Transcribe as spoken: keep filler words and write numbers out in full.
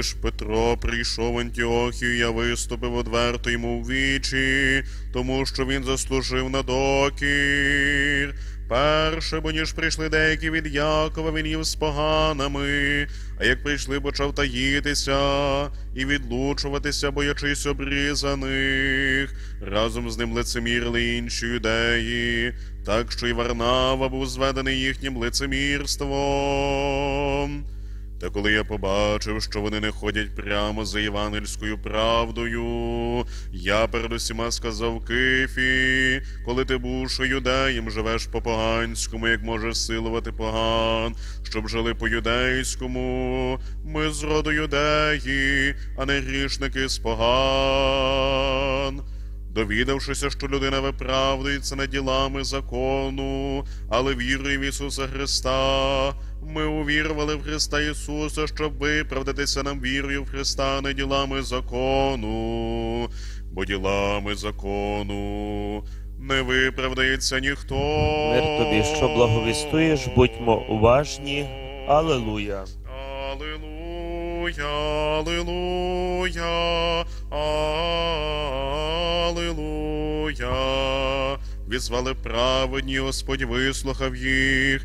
Коли ж Петро прийшов в Антіохію, я виступив одверто йому в вічі, тому що він заслужив на докір. Перше, бо ніж прийшли деякі від Якова, він їв з поганами, а як прийшли, почав таїтися і відлучуватися, боячись обрізаних. Разом з ним лицемірили інші юдеї, так що і Варнава був зведений їхнім лицемірством. Та коли я побачив, що вони не ходять прямо за євангельською правдою, я перед усіма сказав Кифі: коли ти, бувши юдеєм, живеш по-поганському, як можеш силувати поган, щоб жили по-юдейському, ми з роду юдеї, а не грішники з поган. Довідавшися, що людина виправдується не ділами закону, але вірою в Ісуса Христа, ми увірували в Христа Ісуса, щоб виправдатися нам вірою в Христа, а не ділами закону, бо ділами закону не виправдається ніхто. Мир тобі, що благовістуєш, будьмо уважні. Алілуя. Алілуя, алілуя, алілуя. Візвали праведні, Господь вислухав їх.